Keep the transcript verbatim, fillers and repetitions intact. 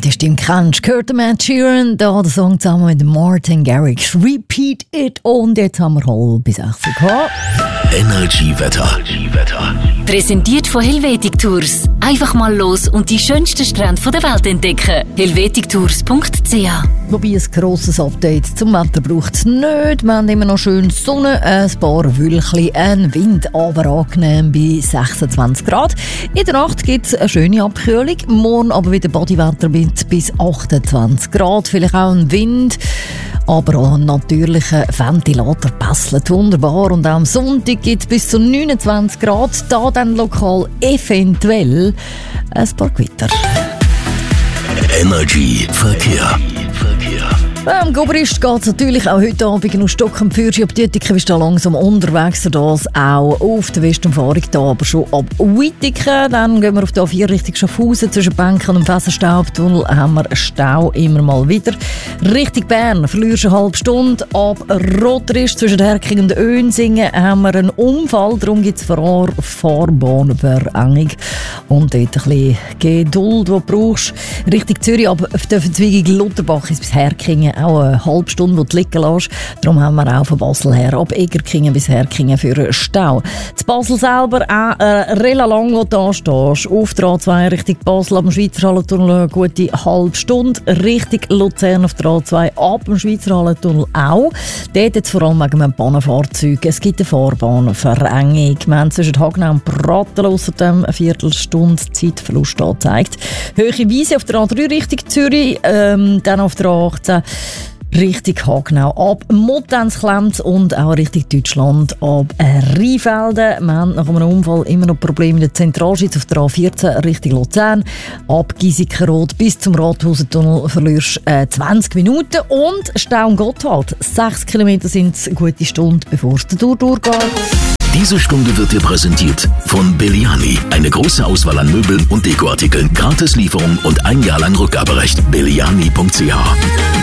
die Stimme kennst, gehört Matt Sheeran, da der Song zusammen mit Martin Garrix, Repeat It, und jetzt haben wir halb bis sechzig gehabt. Energy-Wetter. Präsentiert von Helvetic Tours. Einfach mal los und die schönsten Strände der Welt entdecken. helvetic tours punkt c h. Wobei ein grosses Update zum Wetter braucht es nicht. Wir haben immer noch schön Sonne, ein paar Wölkchen, ein Wind, aber angenehm bei sechsundzwanzig Grad. In der Nacht gibt es eine schöne Abkühlung. Morgen aber wieder Bodywetter mit bis achtundzwanzig Grad. Vielleicht auch ein Wind, aber auch ein natürlicher Ventilator passelt wunderbar. Und auch am Sonntag gibt es bis zu neunundzwanzig Grad. Da dann lokal eventuell ein paar Gewitter. Energy Verkehr. Am Gobrist geht es natürlich auch heute Abend noch Stock am Pfürchi. Ab Dütiken ist da langsam unterwegs, das auch auf der Westumfahrung, da aber schon ab Wittiken. Dann gehen wir auf die A vier Richtung Schaffhausen. Zwischen Benken und dem Fessenstaubtunnel haben wir Stau immer mal wieder. Richtung Bern verlierst du eine halbe Stunde. Ab Rotrist zwischen Herking und Önsingen haben wir einen Unfall. Darum gibt es Fahr- Fahrbahnverengung. Und dort ein bisschen Geduld, die du brauchst. Richtung Zürich, ab der Verzweigung Lutherbach ist bis Herkingen auch eine halbe Stunde, wo du liegen lässt. Darum haben wir auch von Basel her ab Egerkingen bis Herkingen für einen Stau. Zu Basel selber auch äh, relativ lang, wo du da stehst. Auf der A zwei Richtung Basel ab dem Schweizer Hallentunnel eine gute halbe Stunde. Richtung Luzern auf der A zwei ab dem Schweizer Hallentunnel auch. Dort jetzt vor allem wegen einem Bahnenfahrzeug. Es gibt eine Fahrbahnverengung. Wir haben zwischen Hagenau und Pratteln außerdem eine Viertelstunde Zeitverlust angezeigt. Höhere Wiese auf der A drei Richtung Zürich, ähm, dann auf der A achtzehn Richtung Hagenau ab Muttenz, Klemz und auch Richtung Deutschland ab Rheinfelden. Wir haben nach einem Unfall immer noch Probleme in der Zentralschweiz auf der A vierzehn Richtung Luzern. Ab Giesikenrod bis zum Rathausentunnel verlierst du äh, zwanzig Minuten. Und Stau und Gotthard. sechs Kilometer sind es, eine gute Stunde, bevor es durch durchgeht. Diese Stunde wird dir präsentiert von Belliani. Eine große Auswahl an Möbeln und Dekoartikeln, Gratislieferung und ein Jahr lang Rückgaberecht. belliani punkt c h.